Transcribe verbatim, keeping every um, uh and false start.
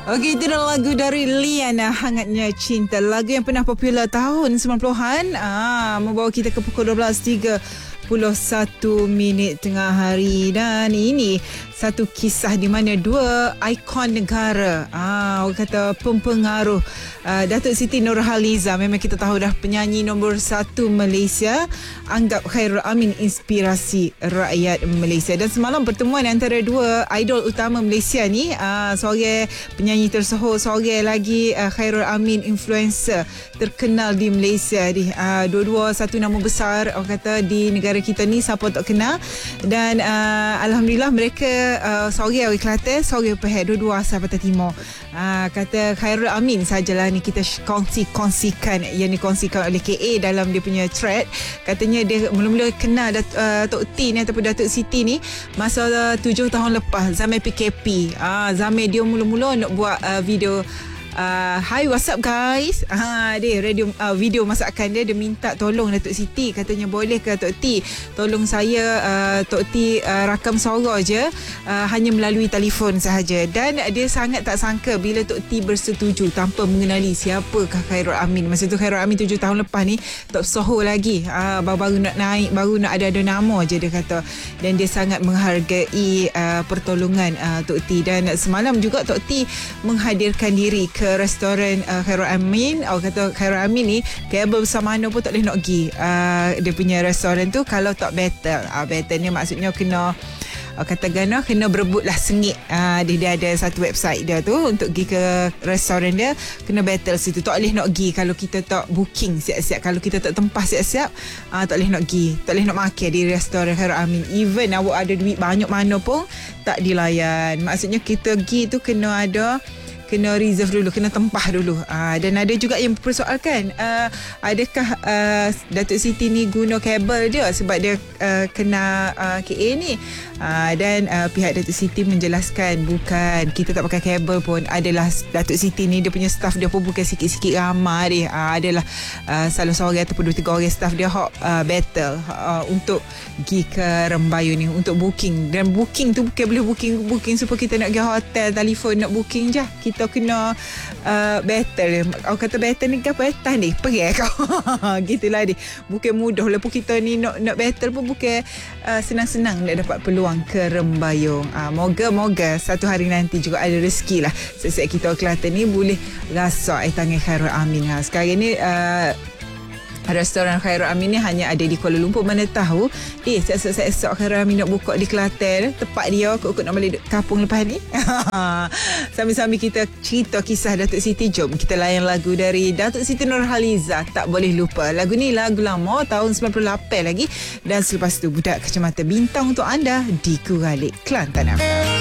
Okey, itu adalah lagu dari Liana, Hangatnya Cinta. Lagu yang pernah popular tahun sembilan puluhan. Ah, membawa kita ke pukul dua belas tiga puluh satu minit tengah hari. Dan ini satu kisah di mana dua ikon negara, ah, orang kata pempengaruh, ah, Datuk Siti Nurhaliza, memang kita tahu dah penyanyi nombor satu Malaysia, anggap Khairul Amin inspirasi rakyat Malaysia. Dan semalam pertemuan antara dua idol utama Malaysia ni, ah, seorang penyanyi tersohor, seorang lagi ah, Khairul Amin influencer terkenal di Malaysia ni. Ah, dua-dua satu nama besar, orang kata di negara kita ni, siapa tak kenal. Dan uh, Alhamdulillah mereka uh, seorang dari Kelantan, seorang Pahang, dua-dua asal Pantai Timur. uh, Kata Khairul Amin sajalah ni kita kongsi-kongsikan yang dikongsikan oleh K A dalam dia punya thread. Katanya dia mula-mula kenal Dat, uh, Tok T ni ataupun Datuk Siti ni masa uh, tujuh tahun lepas, zaman P K P. uh, Zaman dia mula-mula nak buat uh, video Uh, hi, what's up guys? Ha, dia radio uh, video masakan dia. Dia minta tolong Datuk Siti. Katanya, boleh ke Tok T tolong saya uh, Tok T uh, rakam suara je, uh, hanya melalui telefon sahaja. Dan dia sangat tak sangka bila Tok T bersetuju tanpa mengenali siapakah Khairul Amin. Masa tu Khairul Amin tujuh tahun lepas ni tak soho lagi, uh, baru-baru nak naik, baru nak ada-ada nama je dia kata. Dan dia sangat menghargai uh, pertolongan uh, Tok T. Dan semalam juga Tok T menghadirkan diri ke restoran uh, Khairul Amin. Orang kata Khairul Amin ni kabel besar mana pun tak boleh nak pergi uh, dia punya restoran tu kalau tak battle. uh, Battle ni maksudnya kena uh, kata gana, kena berebut lah sengit. uh, dia, dia ada satu website dia tu untuk pergi ke restoran dia, kena battle situ. Tak boleh nak pergi kalau kita tak booking siap-siap, kalau kita tak tempah siap-siap, uh, tak boleh nak pergi, tak boleh nak makan di restoran Khairul Amin. Even awak ada duit banyak mana pun tak dilayan. Maksudnya kita pergi tu kena ada, kena reserve dulu, kena tempah dulu. Uh, dan ada juga yang persoalkan, uh, adakah uh, Datuk Siti ni guna kabel dia sebab dia uh, kena uh, K A ni. Uh, dan uh, pihak Datuk Siti menjelaskan bukan, kita tak pakai kabel pun. Adalah Datuk Siti ni, dia punya staff dia pun bukan sikit-sikit ramai dia. Uh, adalah uh, salah seorang ataupun dua tiga orang staff dia hok uh, battle uh, untuk pergi ke Rembayu ni untuk booking. Dan booking tu bukan boleh booking booking supaya kita nak pergi hotel, telefon nak booking je. Kita kita kena uh, battle. Orang kata battle ni apa? Atas ni pergi kau. Gitulah dia. Bukan mudah. Lepas kita ni nak, nak battle pun bukan uh, senang-senang nak dapat peluang ke Rembayung. uh, Moga-moga satu hari nanti juga ada rezeki lah sesiap kita Kelantan ni boleh rasa air tangan Khairul Amin. ha. Sekarang ni uh, restoran Khairul Amin ni hanya ada di Kuala Lumpur. Mana tahu eh esok-esok Khairul Amin nak buka di Kelantan, tepat dia kot-kot nak balik kampung lepas ni. Sambil-sambil kita cerita kisah Datuk Siti, jom kita layan lagu dari Datuk Siti Nurhaliza, Tak Boleh Lupa. Lagu ni lagu lama tahun sembilan puluh lapan lagi. Dan selepas tu Budak Kacamata Bintang untuk anda di Kuralik Kelantan.